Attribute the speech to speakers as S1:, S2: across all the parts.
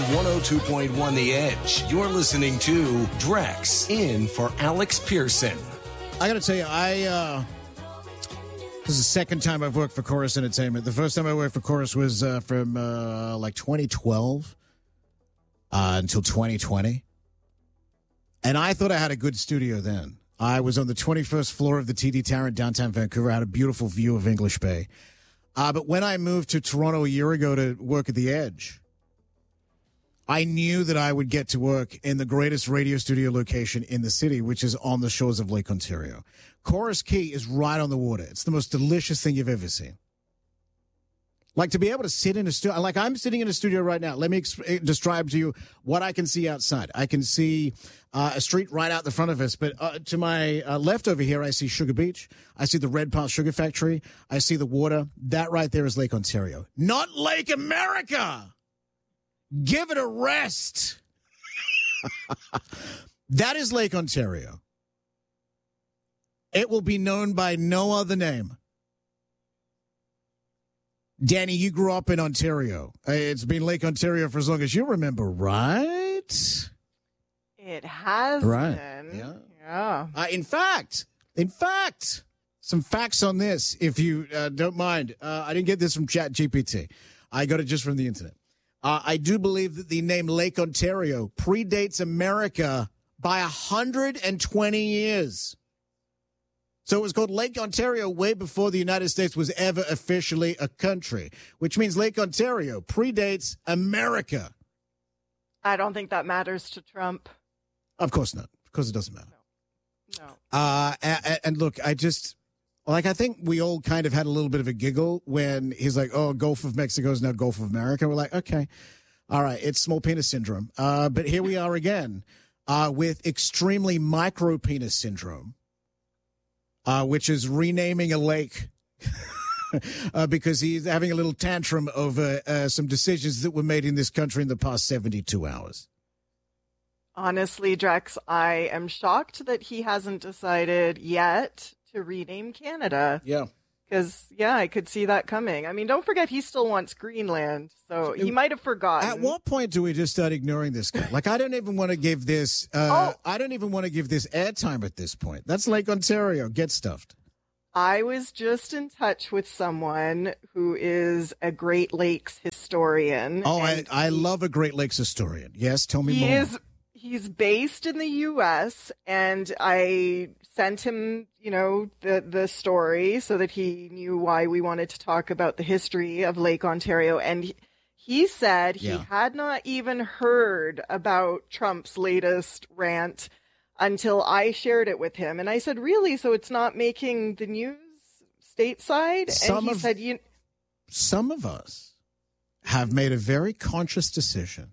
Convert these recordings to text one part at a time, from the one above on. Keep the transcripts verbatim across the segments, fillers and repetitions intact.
S1: one oh two point one The Edge. You're listening to Drex in for Alex Pearson.
S2: I got to tell you, I uh, this is the second time I've worked for Chorus Entertainment. The first time I worked for Chorus was uh, from uh, like twenty twelve uh, until twenty twenty. And I thought I had a good studio then. I was on the twenty-first floor of the T D Tarrant downtown Vancouver. I had a beautiful view of English Bay. Uh, but when I moved to Toronto a year ago to work at The Edge, I knew that I would get to work in the greatest radio studio location in the city, which is on the shores of Lake Ontario. Chorus Key is right on the water. It's the most delicious thing you've ever seen. Like, to be able to sit in a studio, like I'm sitting in a studio right now. Let me exp- describe to you what I can see outside. I can see uh, a street right out the front of us, but uh, to my uh, left over here, I see Sugar Beach. I see the Red Path Sugar Factory. I see the water. That right there is Lake Ontario, not Lake America. Give it a rest. That is Lake Ontario. It will be known by no other name. Danny, you grew up in Ontario. It's been Lake Ontario for as long as you remember, right?
S3: It has
S2: right.
S3: been.
S2: Yeah.
S3: Yeah.
S2: Uh, in fact, in fact, some facts on this, if you uh, don't mind. Uh, I didn't get this from Chat G P T. I got it just from the internet. Uh, I do believe that the name Lake Ontario predates America by one hundred twenty years. So it was called Lake Ontario way before the United States was ever officially a country, which means Lake Ontario predates America.
S3: I don't think that matters to Trump.
S2: Of course not, because it doesn't matter.
S3: No. no.
S2: Uh, and, and look, I just, like, I think we all kind of had a little bit of a giggle when he's like, oh, Gulf of Mexico is now Gulf of America. We're like, okay, all right, it's small penis syndrome. Uh, but here we are again uh, with extremely micro penis syndrome. Uh, which is renaming a lake uh, because he's having a little tantrum over uh, some decisions that were made in this country in the past seventy-two hours.
S3: Honestly, Drex, I am shocked that he hasn't decided yet to rename Canada.
S2: Yeah.
S3: Because, yeah, I could see that coming. I mean, don't forget, he still wants Greenland, so he might have forgotten.
S2: At what point do we just start ignoring this guy? Like, I don't even want to give this, uh, oh. I don't even want to give this airtime at this point. That's Lake Ontario. Get stuffed.
S3: I was just in touch with someone who is a Great Lakes historian.
S2: Oh, I, I love a Great Lakes historian. Yes, tell me
S3: he
S2: more.
S3: Is, he's based in the U S, and I sent him, you know, the, the story so that he knew why we wanted to talk about the history of Lake Ontario. And he, he said he
S2: yeah.
S3: had not even heard about Trump's latest rant until I shared it with him. And I said, really? So it's not making the news stateside?
S2: Some
S3: and he
S2: of,
S3: said, you...
S2: some of us have made a very conscious decision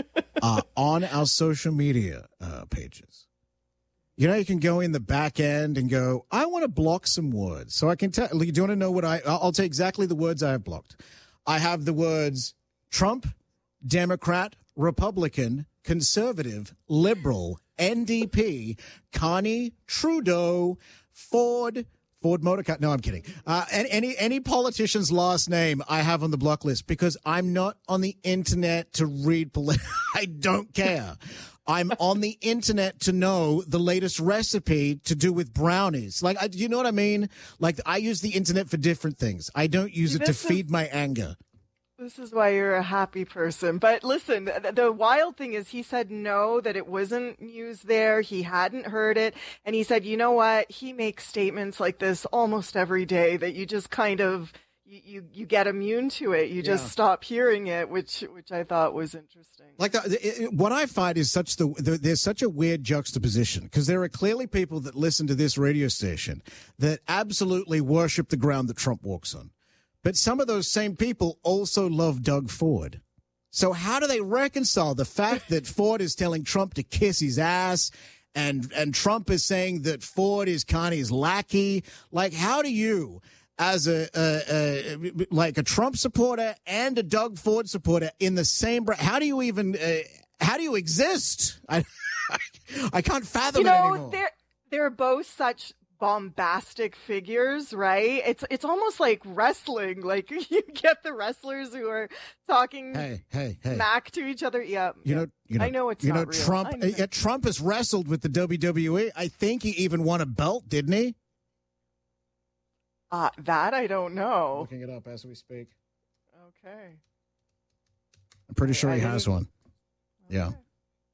S2: uh, on our social media uh, pages. You know, you can go in the back end and go, I want to block some words. So I can tell, do you want to know what I, I'll tell exactly the words I have blocked. I have the words Trump, Democrat, Republican, conservative, liberal, N D P, Carney, Trudeau, Ford, Ford Motor Car. No, I'm kidding. Uh, any any politician's last name I have on the block list because I'm not on the internet to read. Poli- I don't care. I'm on the internet to know the latest recipe to do with brownies. Like, I, you know what I mean? Like, I use the internet for different things. I don't use it to feed my anger.
S3: This is why you're a happy person. But listen, the, the wild thing is he said no, that it wasn't news there. He hadn't heard it. And he said, you know what? He makes statements like this almost every day that you just kind of, you, you, you get immune to it. You just yeah. stop hearing it, which which I thought was interesting.
S2: Like the, it, what I find is such the, the there's such a weird juxtaposition because there are clearly people that listen to this radio station that absolutely worship the ground that Trump walks on. But some of those same people also love Doug Ford. So how do they reconcile the fact that Ford is telling Trump to kiss his ass and and Trump is saying that Ford is Carney's lackey? Like, how do you, as a, a, a like a Trump supporter and a Doug Ford supporter in the same breath, how do you even, uh, how do you exist? I I can't fathom
S3: you know,
S2: it anymore.
S3: They're, they're both such bombastic figures, right? It's it's almost like wrestling. Like you get the wrestlers who are talking
S2: Hey, hey, hey.
S3: smack to each other. Yeah,
S2: You
S3: yeah.
S2: know, you know,
S3: I know it's
S2: you
S3: not
S2: know,
S3: real.
S2: Trump.
S3: I know.
S2: Uh, Trump has wrestled with the W W E. I think he even won a belt, didn't he?
S3: Uh, that I don't know.
S2: Looking it up as we speak.
S3: Okay.
S2: I'm pretty
S3: I-
S2: sure
S3: I
S2: he has
S3: didn't-
S2: one. Yeah.
S3: Okay.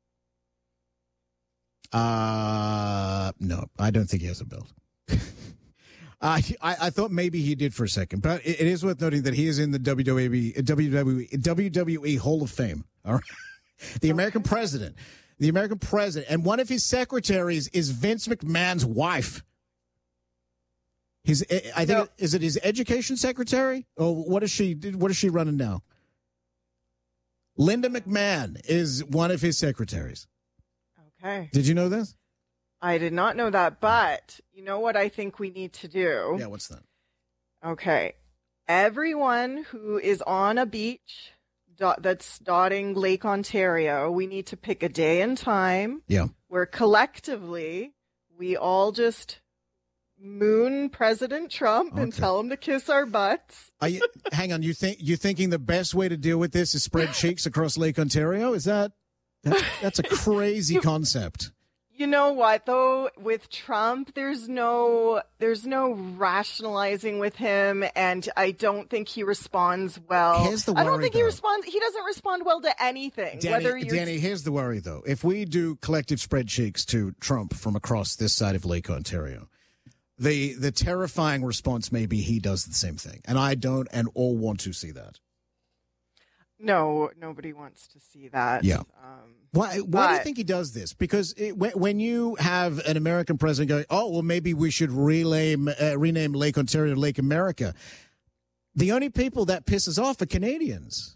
S2: Uh, no, I don't think he has a belt. Uh, he- I, I thought maybe he did for a second, but it, it is worth noting that he is in the W W E, W W E, W W E Hall of Fame. All right. The American president, the American president, and one of his secretaries is Vince McMahon's wife. His, I think,
S3: So-
S2: is it his education secretary? Or what is she, what is she running now? Linda McMahon is one of his secretaries.
S3: Okay.
S2: Did you know this?
S3: I did not know that, but you know what I think we need to do?
S2: Yeah, what's that?
S3: Okay. Everyone who is on a beach dot, that's dotting Lake Ontario, we need to pick a day and time
S2: Yeah.
S3: where collectively we all just moon President Trump and
S2: Okay.
S3: tell him to kiss our butts.
S2: Are you, hang on, you think you thinking the best way to deal with this is spread cheeks across Lake Ontario? Is that that's, that's a crazy
S3: You-
S2: concept?
S3: You know what though, with Trump, there's no there's no rationalizing with him, and I don't think he responds well.
S2: Here's the
S3: I don't
S2: worry,
S3: think he
S2: though.
S3: responds he doesn't respond well to anything. whether
S2: Danny,
S3: you're
S2: Danny, here's the worry though. If we do collective spread cheeks to Trump from across this side of Lake Ontario, the the terrifying response may be he does the same thing, and I don't and all want to see that.
S3: No, nobody wants to see that.
S2: Yeah.
S3: Um,
S2: Why? Why do you
S3: But-
S2: think he does this? Because it, when, when you have an American president going, "Oh, well, maybe we should rename uh, rename Lake Ontario to Lake America," the only people that pisses off are Canadians.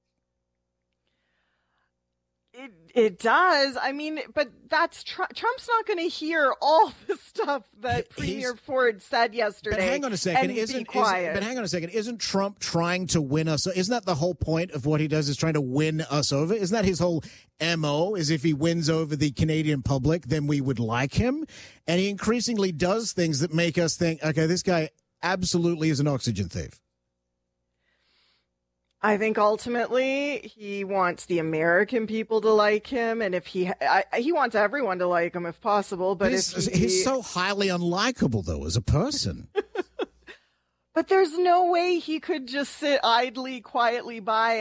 S3: It it does. I mean, but that's Tr- Trump's not going to hear all the stuff that
S2: He- he's-
S3: Premier Ford said yesterday.
S2: But hang on a second,
S3: and
S2: isn't,
S3: be
S2: isn't
S3: quiet.
S2: but hang on a second, isn't Trump trying to win us? Isn't that the whole point of what he does? Is trying to win us over? Isn't that his whole M O? Is if he wins over the Canadian public, then we would like him, and he increasingly does things that make us think, okay, this guy absolutely is an oxygen thief.
S3: I think ultimately he wants the American people to like him, and if he I, he wants everyone to like him if possible. But
S2: he's,
S3: if he,
S2: he's so highly unlikable, though, as a person.
S3: but there's no way he could just sit idly, quietly by